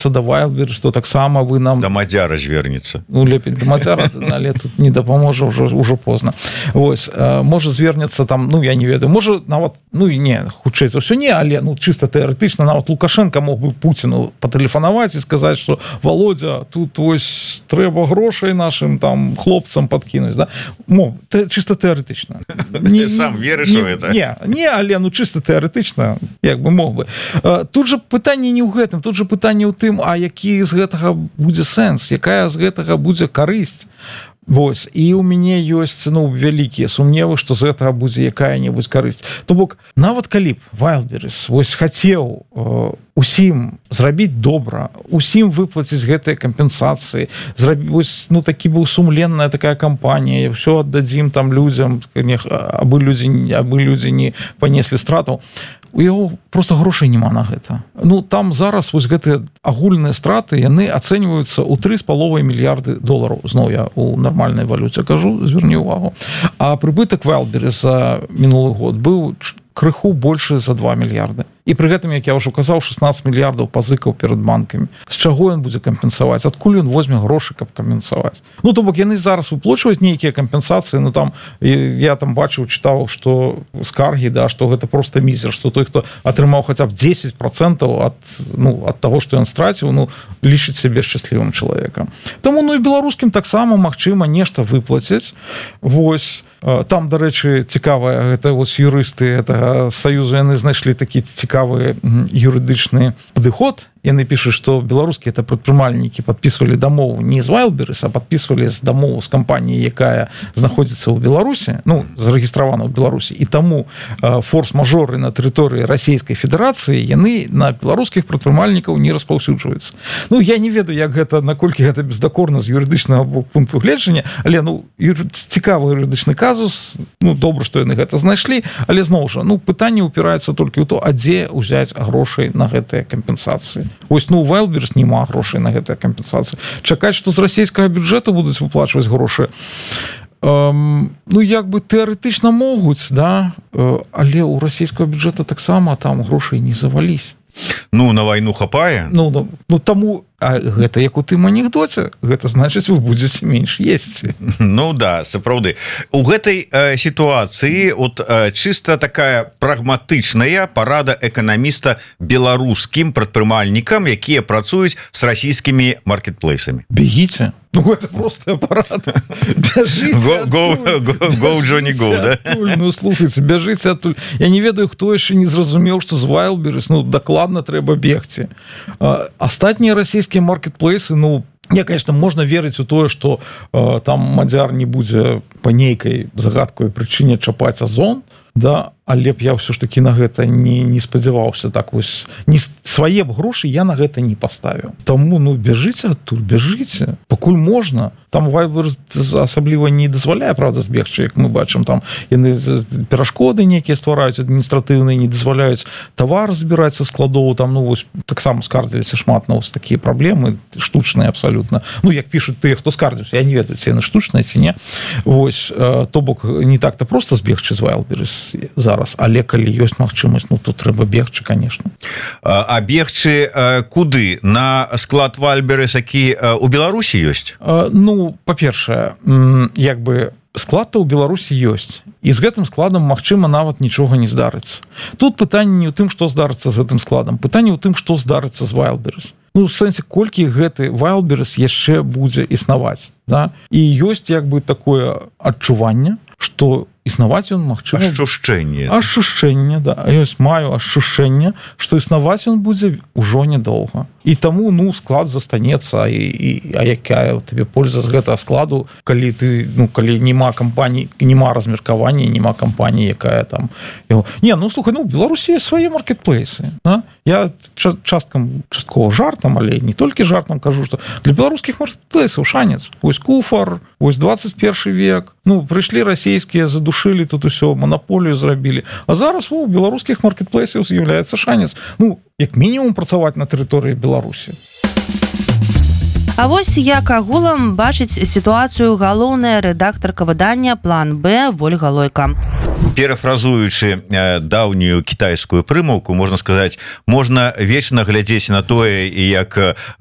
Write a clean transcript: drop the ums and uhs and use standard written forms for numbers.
да Wildberries, что таксама вы нам... Да Мадзяра звернецца. Ну, лепей да Мадзяра, але тут не дапаможа, ўжо позна. Вось, можа звернецца там, ну, я не ведаю, можа нават, ну, і не, хутчэй за ўсё не, але, ну, чыста тэарэтычна, нават Лукашенко мог бы Пуціну патэлефанаваць і сказаць, што Володя, тут вось трэба грошай нашим там хлопцам падкінуць, да? Мог, чыста тэарэтычна. Сам верыш у гэта? Не, але, ну, чыста тэарэтычна, як бы мог бы. Тут жа пытанне не ў гэтым, тут жа пытанне ў тым, а які з гэтага будзе сэнс, якая з гэтага будзе карысць. Вось, і у мяне ёсць, ну, вялікія сумневы, што з гэтага будзе якая-небудзь карысць. То бок, нават калі б Wildberries вось хацеў усім зрабіць добра, усім выплаціць гэтыя кампенсацыі, зрабіць вось, ну, такі быў сумленная такая кампанія, ўсё аддадзім там людзям, абы людзі не панеслі стратаў. У яго просто грошай няма на гэта. Ну, там зараз вось гэтыя агульныя страты, яны ацэньваюцца ў 3,5 мільярды долараў. Зноў я у нармальнай валюце кажу, зверні ўвагу. А прыбытак Wildberries за мінулы год быў крыху больше за 2 мільярды. І пры гэтым, як я ўжо казаў, 16 мільярдаў пазыкаў перад банкамі. З чаго ён будзе кампенсаваць? Адкуль ён возьме грошы, каб кампенсаваць? Ну, то бок, яны зараз выплачваюць нейкія кампенсацыі, ну, там, я там бачыў, чытаў, што скаргі, да, што гэта проста мізер, што той, хто атрымаў хаця б 10% ад таго, што ён страціў, ну, лічыць сябе шчаслівым чалавекам. Таму, ну, і беларускім таксама, магчыма, нешта выплаціць. Вось, там, дарэчы, цікавая, гэта вось юрысты гэтага саюзу, яны знайшлі такі цікавы юрыдычны падыход. Яны пішуць, што беларускія это прадпрымальнікі падпісвалі дамову не з Wildberries, а падпісвалі з дамову з кампаніяй, якая знаходзіцца ў Беларусі, ну, зарэгістравана ў Беларусі, і таму форс-мажоры на тэрыторыі Расійскай Федэрацыі, яны на беларускіх прадпрымальнікаў не распаўсюджваюцца. Ну, я не ведаю, як гэта, наколькі гэта бездакорна з юрыдычнага пункту гледжання, але, ну, цікавы юрыдычны казус, ну, добра, што яны гэта знайшлі, але зноў жа, ну, пытанне ўпіраецца толькі ў то, а дзе ўзяць грошай на гэтыя кампенсацыі. Вось, ну, у Wildberries няма грошай на гэтыя кампенсацыі. Чакаць, што з расійскага бюджэту будуць выплачваць грошы, ну, як бы тэарэтычна могуць, да, але ў расійскага бюджэта таксама там грошай не завались. Ну, на вайну хапае? Ну, таму, а гэта як у тым анекдоце, гэта значыць, вы будзеце менш есці. Ну, да, сапраўды. У гэтай сітуацыі от чыста такая прагматычная парада эканаміста беларускім прадпрымальнікам, якія працуюць з расійскімі маркетплейсамі. Бегіце. Ну, это просто аппарат. Бяжыце адтуль. Go, Johnny, go, да? Ну, слухайце, бяжыце адтуль. Я не ведаю, хто яшчэ не зразумеў, што з Wildberries, ну, дакладна трэба бегці. Астатнія расійскія маркетплейсы, ну, не, конечно, можна верыць у тое, што там Мадзяр не будзе па нейкай загадкавай прычыне чапаць Озон, да, але б я ўсё ж таки на гэта не спадзяваўся, так вось, свае б грошы я на гэта не паставіў. Таму, ну, бяжыце адтуль, бяжыце, пакуль можна. Там Wildberries асабліва не дазваляе, правда, збегчы, як мы бачым, там яны перашкоды нейкія ствараюць адміністратыўныя, не дазваляюць тавар збіраць са складоў, там, ну, вось, таксама скардзіліся шмат на вось такія праблемы, штучныя абсалютна. Ну, як пішуць тыя, хто скардзіўся, я не ведаю, ці яны штучныя, ці не. Вось, то бок, не так-то проста збегчы з Wildberries зараз, але калі ёсць магчымасць, ну, тут трэба бегчы, конечно. А бегчы куды? На склад Wildberries, які у Беларусі ёсць? Ну, па-першае, як бы склад-то ў Беларусі ёсць. І з гэтым складам, магчыма, нават нічога не здарыцца. Тут пытанне не ў тым, што здарыцца з гэтым складам. Пытанне ў тым, што здарыцца з Wildberries. Ну, в сэнсе, колькі гэты Wildberries яшчэ будзе існаваць, да? І ёсць, як бы, такое адчуванне, што існаваць ён магчыма... Ашчушчэнне, да. Ёсць, маю ашчушчэнне, што існаваць ён будзе ўжо нядоўга. І таму, ну, склад застанецца, а якая табе польза з гэтага складу, калі ты, ну, калі няма кампаній, няма размеркавання, няма кампаніі, якая там... Не, ну, слухай, ну, у Беларусі ёсць свае маркетплейсы, да? Я часткова жартам, але не толькі жартам кажу, што для беларускіх маркетплейсаў шанец. Вось куфар, вось 21 век, ну, прыйшлі расійскія, задушылі тут усё, манаполію зрабілі. А зараз у беларускіх маркетплейсаў з'яўляецца шанец. Ну, як мінімум працаваць на тэрыторыі Беларусі. А вось як агулам бачыць сітуацыю галоўная рэдактарка выдання «План Б» Вольга Лойка. Перафразуючы даўнюю кітайскую прымаўку, можна сказаць, можна вечна глядзець на тое, як